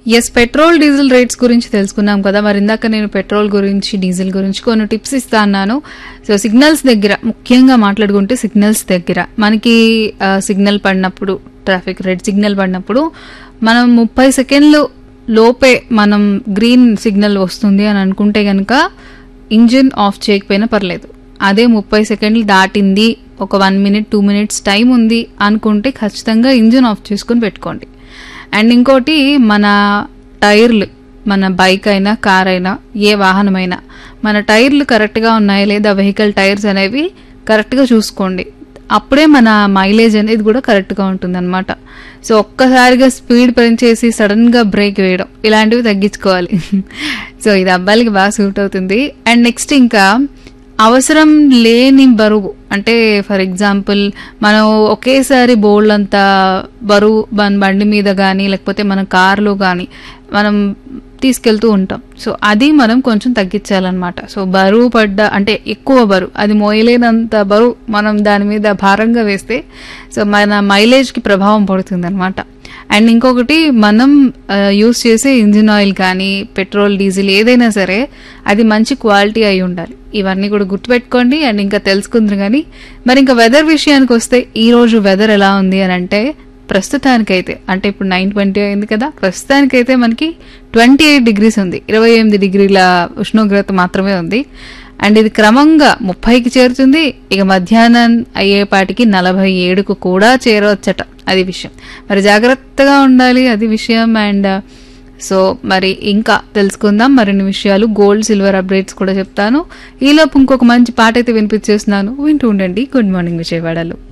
Yes, petrol diesel rates గురించి తెలుసుకున్నాం కదా. మరి ఇందాక నేను పెట్రోల్ గురించి డీజిల్ గురించి కొన్ని టిప్స్ ఇస్తా అన్నాను. సో సిగ్నల్స్ దగ్గర ముఖ్యంగా మాట్లాడుకుంటే, సిగ్నల్స్ దగ్గర మనకి సిగ్నల్ పడినప్పుడు, ట్రాఫిక్ రెడ్ సిగ్నల్ పడినప్పుడు మనం 30 సెకండ్లు లోపే మనం గ్రీన్ సిగ్నల్ వస్తుంది అని అనుకుంటే కనుక ఇంజిన్ ఆఫ్ చేయకపోయినా పర్లేదు. అదే 30 సెకండ్లు దాటింది, ఒక 1 మినిట్ 2 మినిట్స్ టైం ఉంది అనుకుంటే ఖచ్చితంగా ఇంజిన్ ఆఫ్ చేసుకుని పెట్టుకోండి. అండ్ ఇంకోటి, మన టైర్లు, మన బైక్ అయినా కార్ అయినా ఏ వాహనమైనా మన టైర్లు కరెక్ట్గా ఉన్నాయా లేదా, వెహికల్ టైర్స్ అనేవి కరెక్ట్గా చూసుకోండి. అప్పుడే మన మైలేజ్ అనేది కూడా కరెక్ట్గా ఉంటుందన్నమాట. సో ఒక్కసారిగా స్పీడ్ పెంచేసి సడన్గా బ్రేక్ వేయడం ఇలాంటివి తగ్గించుకోవాలి. సో ఇది అబ్బాయిలకి బాగా సూట్ అవుతుంది. అండ్ నెక్స్ట్ ఇంకా అవసరం లేని బరువు, అంటే ఫర్ ఎగ్జాంపుల్ మనం ఒకేసారి బోల్డ్ అంతా బరువు బండి మీద కానీ లేకపోతే మన కార్లో కానీ మనం తీసుకెళ్తూ ఉంటాం. సో అది మనం కొంచెం తగ్గించాలన్నమాట. సో బరువు అంటే ఎక్కువ బరువు, అది మోయలేనంత బరువు మనం దాని మీద భారంగా వేస్తే సో మన మైలేజ్కి ప్రభావం పడుతుంది అనమాట. అండ్ ఇంకొకటి, మనం యూస్ చేసే ఇంజిన్ ఆయిల్ కానీ పెట్రోల్ డీజిల్ ఏదైనా సరే అది మంచి క్వాలిటీ అయి ఉండాలి. ఇవన్నీ కూడా గుర్తుపెట్టుకోండి. అండ్ ఇంకా తెలుసుకుందరు కానీ మరి ఇంకా వెదర్ విషయానికి వస్తే, ఈ రోజు వెదర్ ఎలా ఉంది అని అంటే, ప్రస్తుతానికైతే అంటే ఇప్పుడు 9:20 అయింది కదా, ప్రస్తుతానికైతే మనకి 28 డిగ్రీస్ ఉంది, 28 డిగ్రీల ఉష్ణోగ్రత మాత్రమే ఉంది. అండ్ ఇది క్రమంగా 30కి చేరుతుంది. ఇక మధ్యాహ్నం అయ్యేపాటికి 47కు కూడా చేరవచ్చట, అది విషయం. మరి జాగ్రత్తగా ఉండాలి, అది విషయం. అండ్ సో మరి ఇంకా తెలుసుకుందాం మరిన్ని విషయాలు, గోల్డ్ సిల్వర్ అప్డేట్స్ కూడా చెప్తాను. ఈలోపు ఇంకొక మంచి పాట అయితే వినిపించేస్తున్నాను, వింటూ ఉండండి గుడ్ మార్నింగ్ విజయవాడలో.